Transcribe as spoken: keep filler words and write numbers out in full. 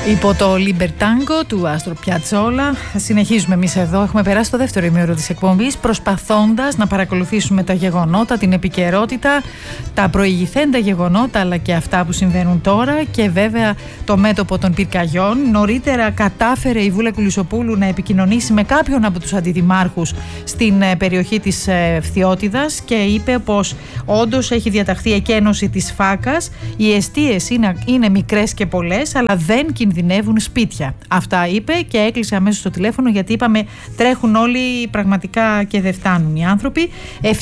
Υπό το Libertango του Άστρο Πιατσόλα συνεχίζουμε εμείς εδώ. Έχουμε περάσει το δεύτερο ημίωρο της εκπομπής, προσπαθώντας να παρακολουθήσουμε τα γεγονότα, την επικαιρότητα, τα προηγηθέντα γεγονότα αλλά και αυτά που συμβαίνουν τώρα και βέβαια το μέτωπο των πυρκαγιών. Νωρίτερα κατάφερε η Βούλα Κουλισσοπούλου να επικοινωνήσει με κάποιον από τους αντιδημάρχους στην περιοχή της Φθιώτιδας και είπε πως όντως έχει διαταχθεί εκένωση της Φάκας. Οι εστίες είναι, είναι μικρές και πολλές, αλλά δεν κινδυνεύουν σπίτια. Αυτά είπε και έκλεισε αμέσως το τηλέφωνο, γιατί είπαμε τρέχουν όλοι πραγματικά και δεν φτάνουν οι άνθρωποι.